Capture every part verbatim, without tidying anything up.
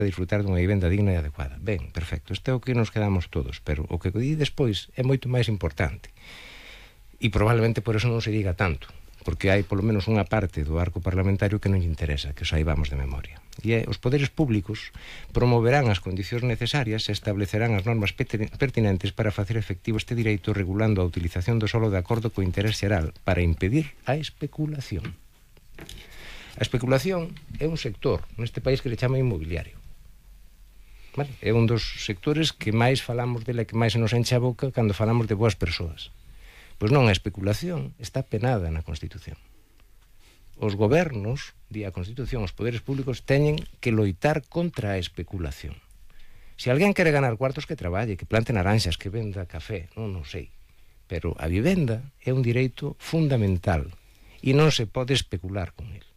disfrutar dunha vivenda digna e adecuada. Ben, perfecto, isto é o que nos quedamos todos, pero o que di despois é moito máis importante, e probablemente por eso non se diga tanto, porque hai polo menos unha parte do arco parlamentario que non lle interesa, que os saibamos de memoria. E é, os poderes públicos promoverán as condicións necesarias e establecerán as normas pertinentes para facer efectivo este direito, regulando a utilización do solo de acordo co interés xeral para impedir a especulación. A especulación é un sector neste país que se chama inmobiliario. Vale? É un dos sectores que máis falamos dela, que máis se nos enche a boca cando falamos de boas persoas. Pois non, a especulación está penada na Constitución. Os gobernos, di a Constitución, os poderes públicos teñen que loitar contra a especulación. Se alguén quere ganar cuartos, que traballe, que plante naranxas, que venda café, non, non sei. Pero a vivenda é un direito fundamental e non se pode especular con el.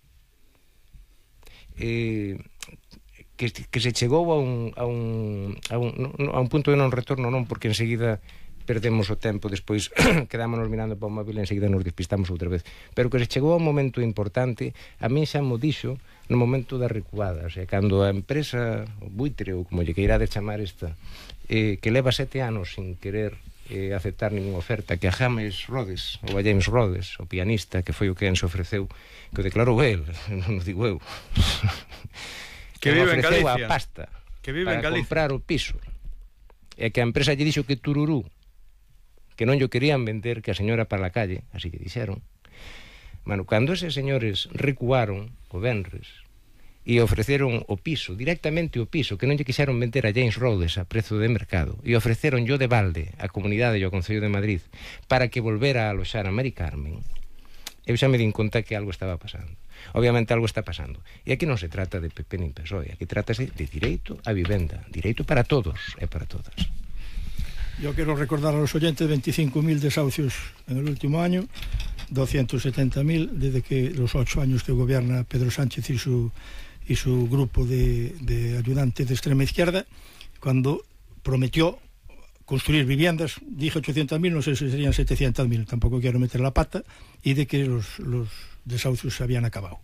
Eh, que, que se chegou a un, a un, a un, a un punto de non retorno, non, porque enseguida perdemos o tempo, despois quedámonos mirando para o móvil e enseguida nos despistamos outra vez, pero que se chegou a un momento importante. A min xa mo dixo no momento da recuada, o sea, cando a empresa, o buitre, ou como lle queirades chamar esta, eh, que leva sete anos sin querer eh, aceptar ninguna oferta, que a James Rhodes, ou a James Rhodes, o pianista, que foi o que se ofreceu, que o declarou el, non o digo eu, que vive en Galicia, Galicia, a pasta que vive para en Galicia, comprar o piso, e que a empresa lle dixo que tururú, que non yo querían vender, que a señora para la calle, así que dixeron. Bueno, cando eses señores recuaron o venres e ofreceron o piso, directamente o piso, que non lle quixeron vender a James Rhodes a prezo de mercado, e ofreceron yo de balde a Comunidade e ao Concello de Madrid para que volvera a aloxar a Mari Carmen, eu xa me din conta que algo estaba pasando. Obviamente algo está pasando. E aquí non se trata de P P nin P S O E, aquí trátase de direito a vivenda, direito para todos e para todas. Yo quiero recordar a los oyentes veinticinco mil desahucios en el último año, doscientos setenta mil desde que los ocho años que gobierna Pedro Sánchez y su, y su grupo de, de ayudantes de extrema izquierda, cuando prometió construir viviendas, dije ochocientos mil, no sé si serían setecientos mil, tampoco quiero meter la pata, y de que los, los desahucios se habían acabado.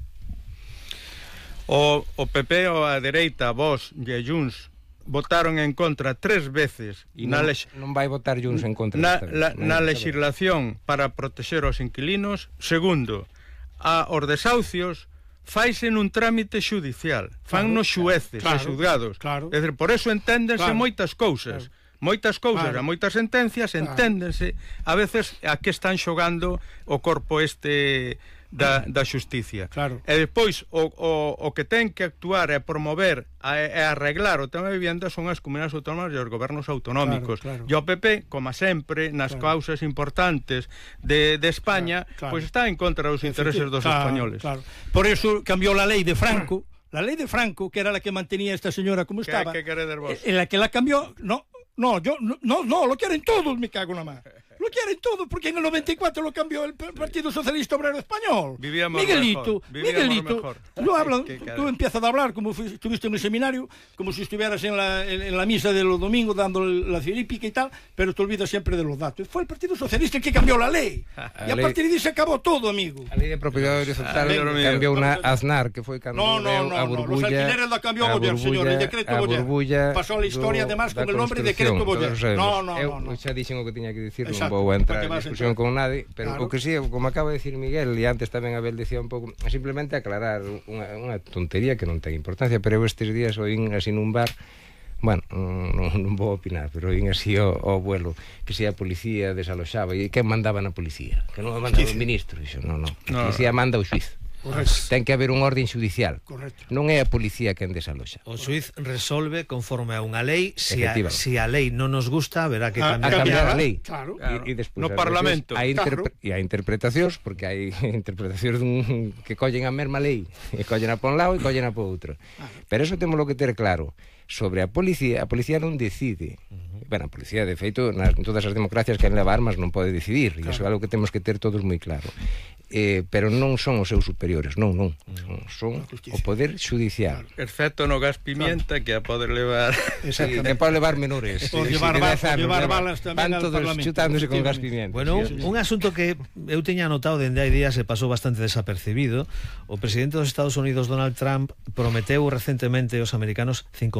O, o P P o a dereita, Vox e Junts votaron en contra tres veces e non, lex... non vai votar Junts en contra na, la, na legislación para protexer os inquilinos. Segundo, a os desahucios faise nun trámite xudicial, fan nos xueces claro, e xudgados, claro. É dicir, por eso enténdense claro, moitas cousas, claro. moitas cousas, claro. a moitas sentencias, claro. Enténdense a veces a que están xogando o corpo este da, da xusticia, claro. E despois o, o, o que ten que actuar e promover e arreglar o tema de vivienda son as comunidades autónomas e os gobernos autonómicos, claro, claro. E o P P, como sempre, nas claro. causas importantes de, de España, claro, claro. Pois está en contra dos intereses dos claro, españoles, claro. Por eso cambió la ley de Franco, la ley de Franco, que era la que mantenía esta señora como ¿Qué, estaba, ¿qué queréis vos? En la que la cambió, no, no, yo, no, no, no, lo quieren todos, me cago en la mar. Lo quieren todo, porque en el noventa y cuatro lo cambió el Partido Socialista Obrero Español. Vivíamos Miguelito, mejor, vivíamos Miguelito, mejor. Tú, hablas, Qué tú empiezas a hablar como si estuviste en el seminario, como si estuvieras en la, en, en la misa de los domingos dando la cirípica y tal, pero te olvidas siempre de los datos. Fue el Partido Socialista el que cambió la ley. A y a ley, partir de ahí se acabó todo, amigo. A ley de propiedad horizontal cambió una Aznar, que fue cuando no, no, no, a burbulla, los alquileres la cambió Boyer, señor, el decreto Boyer. Pasó a la historia además con el nombre decreto Boyer. No, no, no, no. Xa dixen o que tiña que dicir, non vou entrar en discusión con nadie, pero claro. O que sí, como acaba de decir Miguel, e antes tamén Abel decía un pouco, simplemente aclarar unha, unha tontería que non ten importancia, pero eu estes días oín así nun bar, bueno, non, non vou opinar, pero oín así o, o abuelo, que se a policía desaloxaba, e quen mandaba na policía? Que non mandaba o ministro, dixo, non, non, a policía manda o xuiz. Correcto. Ten que haber un orden judicial. Correcto. Non é a policía quen desaloxa. O xuiz resolve conforme a unha lei. Se a, si a lei non nos gusta, verá que a, cambiar a cambiar a lei. Claro. E, e despois, no Parlamento. Hai interpre claro. E hai interpretacións, porque hai interpretacións dun, que collen a mesma lei e collen a por un lado e collen a por outro. Pero eso temos que ter claro. Sobre a policía, a policía non decide. Uh-huh. Bueno, a policía, de feito, nas, en todas as democracias que leva armas non pode decidir, e claro. Iso é algo que temos que ter todos moi claro. Eh, pero non son os seus superiores. superiores. Non, non, son, son o poder judicial. Excepto no gas pimienta, claro, que a poder levar... Sí, que pode levar menores. O llevar, ba anos, llevar balas tamén al Parlamento. Chutándose con gas pimienta. Bueno, un, un asunto que eu teña anotado dende hai días e pasou bastante desapercibido. O presidente dos Estados Unidos, Donald Trump, prometeu recentemente aos americanos cinco